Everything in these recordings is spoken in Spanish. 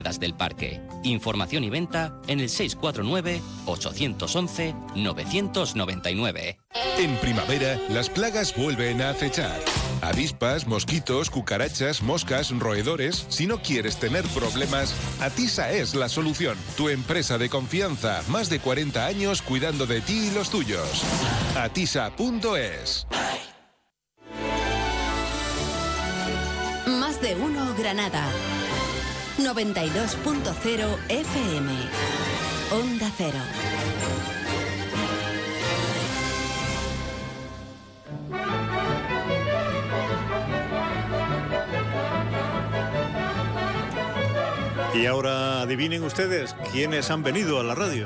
del parque. Información y venta en el 649-811-999. En primavera, las plagas vuelven a acechar. Avispas, mosquitos, cucarachas, moscas, roedores. Si no quieres tener problemas, Atisa es la solución. Tu empresa de confianza, más de 40 años cuidando de ti y los tuyos. Atisa.es. Más de uno Granada. 92.0 FM. Onda Cero. Y ahora adivinen ustedes quiénes han venido a la radio.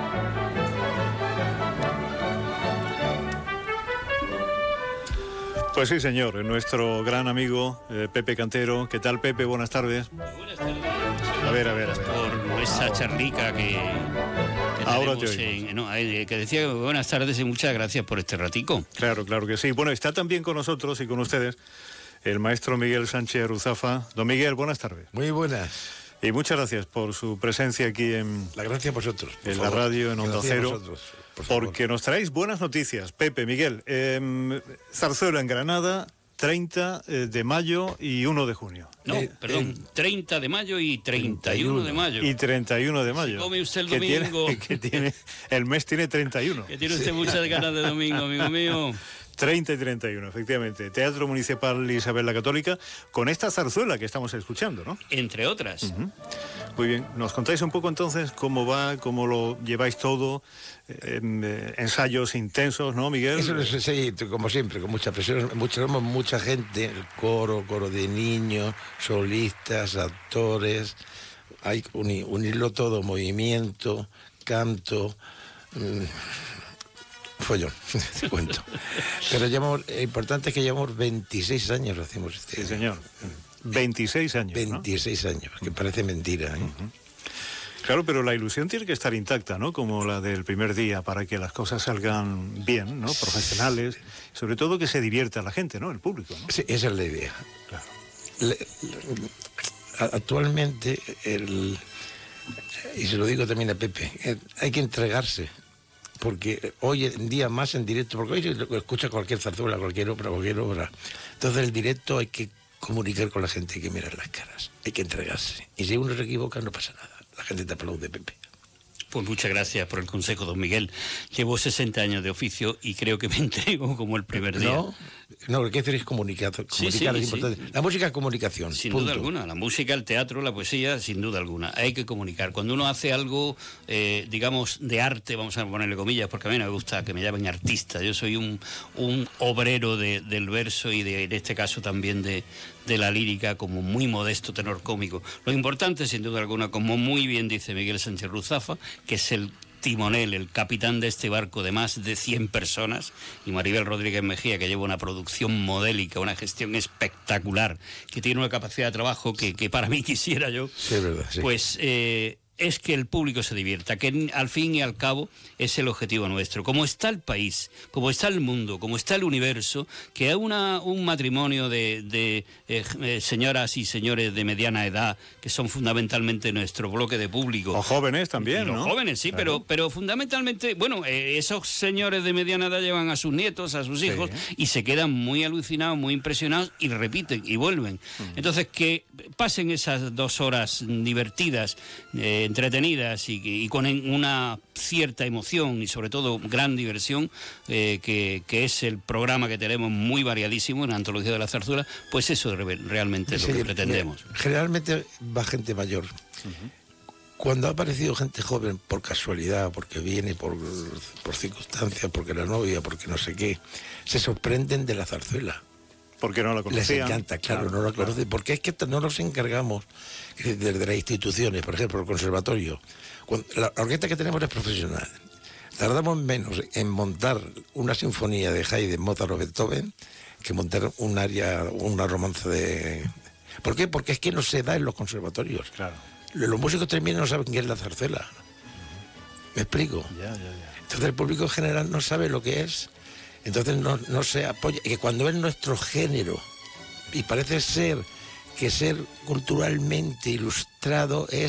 Pues sí, señor, nuestro gran amigo Pepe Cantero. ¿Qué tal, Pepe? Buenas tardes. Buenas tardes. A ver. Por esa charlica que ahora te oímos. Que decía buenas tardes y muchas gracias por este ratico. Claro que sí. Bueno, está también con nosotros y con ustedes el maestro Miguel Sánchez Ruzafa. Don Miguel, buenas tardes. Muy buenas. Y muchas gracias por su presencia aquí en... La gracia a vosotros. En la radio, en Onda Cero. Porque nos traéis buenas noticias. Pepe, Miguel, Zarzuela en Granada, 30 de mayo y 1 de junio. No, perdón, 30 de mayo y 31 de mayo. Y 31 de mayo. Si come usted el domingo. El mes tiene 31. Que tiene usted muchas ganas de domingo, amigo mío. 30 y 31, efectivamente. Teatro Municipal Isabel la Católica, con esta zarzuela que estamos escuchando, ¿no? Entre otras. Uh-huh. Muy bien. ¿Nos contáis un poco entonces cómo va, cómo lo lleváis todo? Ensayos intensos, ¿no, Miguel? Eso sí, como siempre, con mucha presión. Somos mucha gente, el coro de niños, solistas, actores. Hay unirlo todo, movimiento, canto... follón, te cuento. Pero importante es que llevamos 26 años lo hacemos este año. Sí, señor. 26 años, 26 años, que parece mentira, ¿eh? Uh-huh. Claro, pero la ilusión tiene que estar intacta, ¿no? Como la del primer día, para que las cosas salgan bien, ¿no? Profesionales, sobre todo que se divierta la gente, ¿no? El público, ¿no? Sí, esa es la idea. Claro. Actualmente, y se lo digo también a Pepe, hay que entregarse. Porque hoy en día más en directo, porque hoy se escucha cualquier zarzuela, cualquier obra. Entonces el directo hay que comunicar con la gente, hay que mirar las caras, hay que entregarse. Y si uno se equivoca no pasa nada, la gente te aplaude, Pepe. Pues muchas gracias por el consejo, don Miguel. Llevo 60 años de oficio y creo que me entrego como el primer día. No, lo que hay que hacer es comunicar es importante. Sí. La música es comunicación. Sin punto. duda alguna. La música, el teatro, la poesía, sin duda alguna. Hay que comunicar. Cuando uno hace algo, digamos, de arte, vamos a ponerle comillas, porque a mí no me gusta que me llamen artista. Yo soy un obrero del verso y en este caso también de la lírica, como muy modesto tenor cómico. Lo importante, sin duda alguna, como muy bien dice Miguel Sánchez Ruzafa, que es el timonel, el capitán de este barco de más de 100 personas, y Maribel Rodríguez Mejía, que lleva una producción modélica, una gestión espectacular, que tiene una capacidad de trabajo que para mí quisiera yo, sí, es verdad, sí. Pues es que el público se divierta, que al fin y al cabo es el objetivo nuestro. Como está el país, como está el mundo, como está el universo, que hay un matrimonio de señoras y señores de mediana edad, que son fundamentalmente nuestro bloque de público. O jóvenes también, ¿no? Los jóvenes, sí, claro. pero fundamentalmente, bueno, esos señores de mediana edad llevan a sus nietos, a sus hijos, sí, y se quedan muy alucinados, muy impresionados, y repiten, y vuelven. Uh-huh. Entonces, que pasen esas 2 horas divertidas, entretenidas y con una cierta emoción y sobre todo gran diversión, que es el programa que tenemos muy variadísimo en la Antología de la Zarzuela, pues eso realmente es lo que pretendemos. Generalmente va gente mayor. Uh-huh. Cuando ha aparecido gente joven por casualidad, porque viene por circunstancias, porque la novia, porque no sé qué, se sorprenden de la zarzuela. Porque no la conocían. Les encanta, claro, no la conocen. Porque es que no nos encargamos desde las instituciones, por ejemplo, el conservatorio. La orquesta que tenemos es profesional. Tardamos menos en montar una sinfonía de Haydn, Mozart o Beethoven que montar una romanza de... ¿Por qué? Porque es que no se da en los conservatorios. Claro. Los músicos también no saben qué es la zarzuela. ¿Me explico? Ya. Entonces el público en general no sabe lo que es. Entonces no se apoya, que cuando es nuestro género, y parece ser que ser culturalmente ilustrado es